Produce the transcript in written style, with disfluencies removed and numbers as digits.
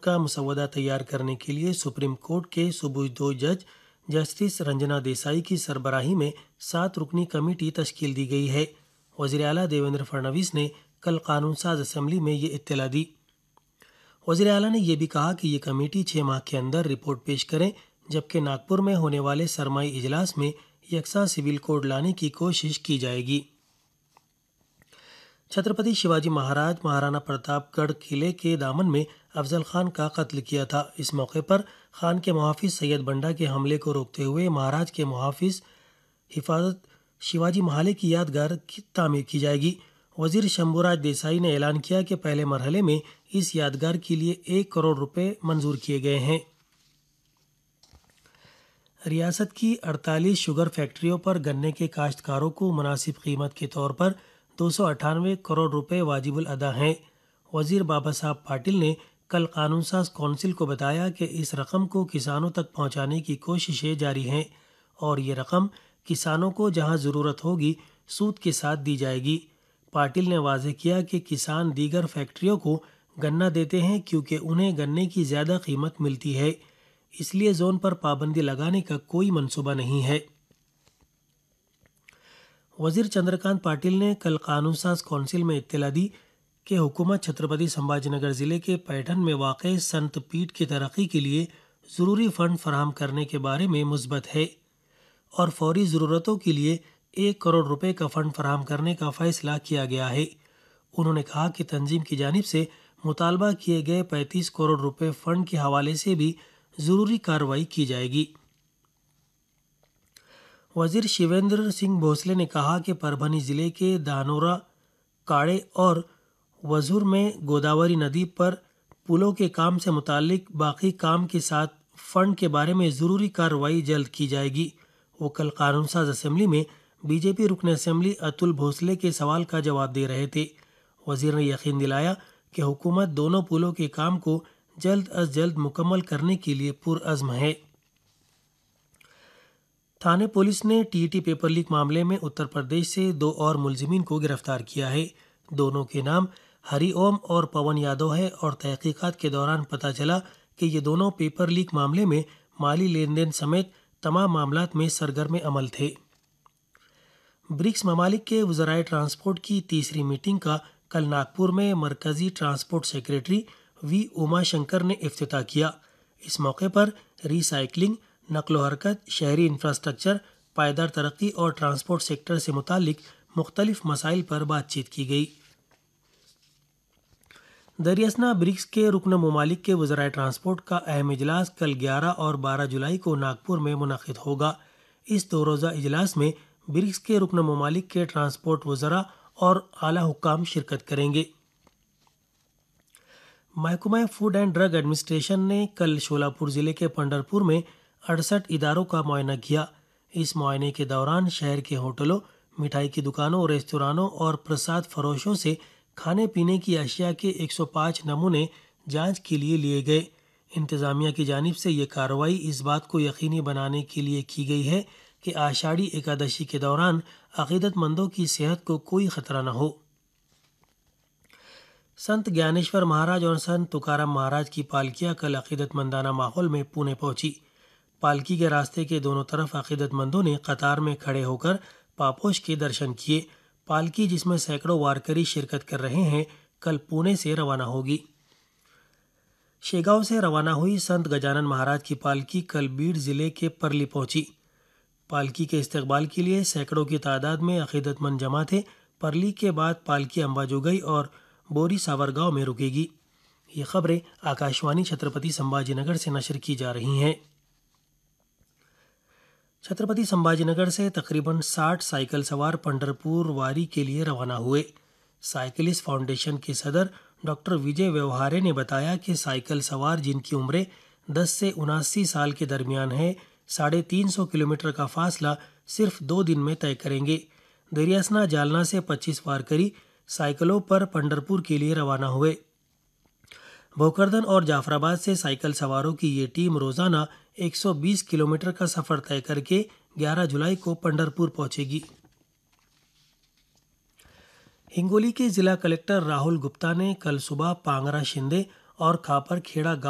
का मसौदा तैयार करने के लिए सुप्रीम कोर्ट के सूबेदार जज जस्टिस रंजना देसाई की सरबराही में 7 रुकनी कमेटी तश्कील दी गई है। वज़ीर आला देवेंद्र फडणवीस ने कल कानून साज असेंबली में ये इत्तला दी। वज़ीर आला ने यह भी कहा कि ये कमेटी 6 माह के अंदर रिपोर्ट पेश करें, जबकि नागपुर में होने वाले सरमाई इजलास में यकसा सिविल कोड लाने की कोशिश की जाएगी। छत्रपति शिवाजी महाराज महाराणा प्रतापगढ़ किले के दामन में अफजल खान का कत्ल किया था। इस मौके पर खान के मुहाफिज सैयद बंडा के हमले को रोकते हुए महाराज के मुहाफिज हिफाजत शिवाजी महाले की यादगार की तामीर की जाएगी। वजीर शंभूराज देसाई ने ऐलान किया कि पहले मरहले में इस यादगार के लिए 1 करोड़ रुपए मंजूर किए गए हैं। रियासत की 48 शुगर फैक्ट्रियों पर गन्ने के काश्तकारों को मुनासिब कीमत के तौर पर 298 करोड़ रुपए वाजिबुल अदा हैं। वजीर बाबा साहब पाटिल ने कल कानून साज कौंसिल को बताया कि इस रकम को किसानों तक पहुंचाने की कोशिशें जारी हैं और ये रकम किसानों को जहां ज़रूरत होगी सूद के साथ दी जाएगी। पाटिल ने वाज़ेह किया कि किसान दीगर फैक्ट्रियों को गन्ना देते हैं क्योंकि उन्हें गन्ने की ज़्यादा कीमत मिलती है, इसलिए जोन पर पाबंदी लगाने का कोई मंसूबा नहीं है। वजीर चंद्रकांत पाटिल ने कल कानून साज कौंसिल में इत्तला दी कि हुकूमत छत्रपति संभाजीनगर ज़िले के पैठन में वाक़ संत पीठ की तरक्की के लिए ज़रूरी फ़ंड फराहम करने के बारे में मुस्बत है और फौरी ज़रूरतों के लिए 1 करोड़ रुपए का फ़ंड फराहम करने का फ़ैसला किया गया है। उन्होंने कहा कि तंजीम की जानिब से मुतालबा किए गए 35 करोड़ रुपए फ़ंड के हवाले से भी ज़रूरी कार्रवाई की जाएगी। वज़ीर शिवेंद्र सिंह भोसले ने कहा कि परभनी ज़िले के धानोरा, काड़े और वज़ूर में गोदावरी नदी पर पुलों के काम से मुताल्लिक बाकी काम के साथ फ़ंड के बारे में ज़रूरी कार्रवाई जल्द की जाएगी। वो कल कानून साज असेंबली में बीजेपी रुकन असेंबली अतुल भोसले के सवाल का जवाब दे रहे थे। वज़ीर ने यकीन दिलाया कि हुकूमत दोनों पुलों के काम को जल्द अज जल्द मुकम्मल करने के लिए पुरअज़्म है। थाने पुलिस ने टीईटी पेपर लीक मामले में उत्तर प्रदेश से 2 और मुलजिमीन को गिरफ्तार किया है। दोनों के नाम हरिओम और पवन यादव है और तहकीकात के दौरान पता चला कि ये दोनों पेपर लीक मामले में माली लेन देन समेत तमाम मामलात में सरगर्म अमल थे। ब्रिक्स ममालिक के वज़राए ट्रांसपोर्ट की तीसरी मीटिंग का कल नागपुर में मरकज़ी transport secretary we Uma Shankar ने इफ्तिताह किया। इस मौके पर रिसाइकलिंग, नकलो हरकत, शहरी इंफ्रास्ट्रक्चर, पायदार तरक्की और ट्रांसपोर्ट सेक्टर से मुतालिक मुख्तलिफ मसाइल पर बातचीत की गई। दरियासना ब्रिक्स के रुकन ममालिक के वज़राए ट्रांसपोर्ट का अहम इजलास कल 11 और 12 जुलाई को नागपुर में मुनक़िद होगा। इस 2 रोज़ा इजलास में ब्रिक्स के रुकन ममालिक के ट्रांसपोर्ट वज़रा और आला हुक्काम शिरकत करेंगे। महकमा फूड एंड ड्रग एडमिनिस्ट्रेशन ने कल शोलापुर ज़िले के पंढरपुर में 68 इदारों का मुआयना किया। इस मुआयने के दौरान शहर के होटलों, मिठाई की दुकानों, रेस्तरानों और प्रसाद फरोशों से खाने पीने की अशिया के 105 नमूने जांच के लिए गए। इंतज़ामिया की जानिब से ये कार्रवाई इस बात को यकीनी बनाने के लिए की गई है कि आषाढ़ी एकादशी के दौरान अक़ीदतमंदों की सेहत को कोई ख़तरा न हो। संत ज्ञानेश्वर महाराज और संत तुकाराम महाराज की पालकियाँ कल अक़ीदतमंदाना माहौल में पुणे पहुंची। पालकी के रास्ते के दोनों तरफ अक़ीदतमंदों ने कतार में खड़े होकर पापोश के दर्शन किए। पालकी, जिसमें सैकड़ों वारकरी शिरकत कर रहे हैं, कल पुणे से रवाना होगी। शेगांव से रवाना हुई संत गजानन महाराज की पालकी कल बीड़ ज़िले के परली पहुंची। पालकी के इस्तकबाल के लिए सैकड़ों की तादाद में अक़ीदतमंद जमा थे। परली के बाद पालकी अंबाजोगई और बोरी सावरगांव में रुकेगी। ये खबरें आकाशवाणी छत्रपति संभाजीनगर से नशर की जा रही हैं। छत्रपति संभाजीनगर से तकरीबन 60 साइकिल सवार पंढरपुर वारी के लिए रवाना हुए। साइकिलिस्ट फाउंडेशन के सदर डॉक्टर विजय व्यवहारे ने बताया कि साइकिल सवार जिनकी उम्रें 10 से 79 साल के दरमियान है, 350 किलोमीटर का फासला सिर्फ 2 दिन में तय करेंगे। दरियासना जालना से 25 वारकरी साइकिलों पर पंढरपुर के लिए रवाना हुए। भोकरदन और जाफराबाद से साइकिल सवारों की ये टीम रोजाना 120 किलोमीटर का सफर तय करके 11 जुलाई को पंढरपुर पहुंचेगी। हिंगोली के जिला कलेक्टर राहुल गुप्ता ने कल सुबह पांगरा शिंदे और खापर खेड़ा